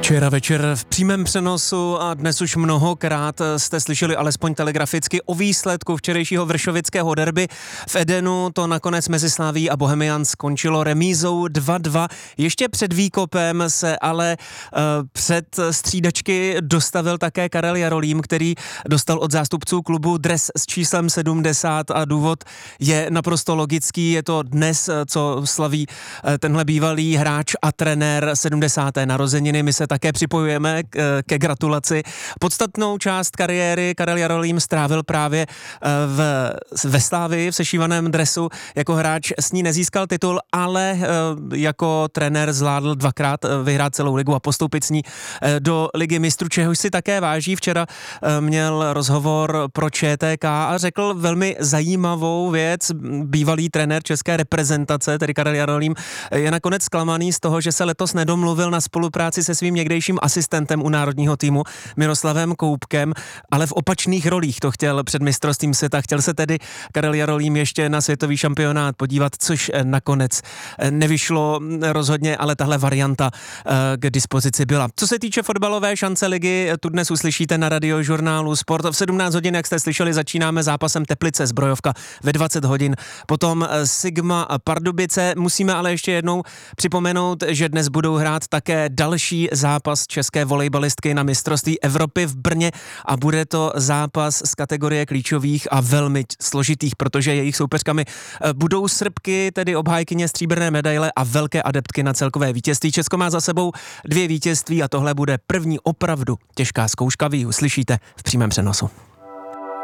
Včera večer v přímém přenosu a dnes už mnohokrát jste slyšeli alespoň telegraficky o výsledku včerejšího vršovického derby. V Edenu to nakonec mezi Slavií a Bohemians skončilo remízou 2-2. Ještě před výkopem se ale před střídačky dostavil také Karel Jarolím, který dostal od zástupců klubu dres s číslem 70 a důvod je naprosto logický. Je to dnes, co slaví tenhle bývalý hráč a trenér 70. narozeniny. My se také připojujeme ke gratulaci. Podstatnou část kariéry Karel Jarolím strávil právě ve Slavii v sešívaném dresu. Jako hráč s ní nezískal titul, ale jako trenér zvládl dvakrát vyhrát celou ligu a postoupit s ní do ligy mistrů, čehož si také váží. Včera měl rozhovor pro ČTK a řekl velmi zajímavou věc. Bývalý trenér české reprezentace, tedy Karel Jarolím, je nakonec zklamaný z toho, že se letos nedomluvil na spolupráci se svým někdejším asistentem u národního týmu Miroslavem Koubkem, ale v opačných rolích to chtěl před mistrovstvím světa. Chtěl se tedy Karel Jarolím ještě na světový šampionát podívat, což nakonec nevyšlo rozhodně, ale tahle varianta k dispozici byla. Co se týče fotbalové šance ligy, tu dnes uslyšíte na Radiožurnálu Sport. V 17 hodin, jak jste slyšeli, začínáme zápasem Teplice Zbrojovka ve 20 hodin. Potom Sigma Pardubice. Musíme ale ještě jednou připomenout, že dnes budou hrát také další zápas české volejbalistky na mistrovství Evropy v Brně a bude to zápas z kategorie klíčových a velmi složitých, protože jejich soupeřkami budou Srbky, tedy obhájkyně stříbrné medaile a velké adeptky na celkové vítězství. Česko má za sebou 2 vítězství a tohle bude první opravdu těžká zkouška. Vy ji uslyšíte v přímém přenosu.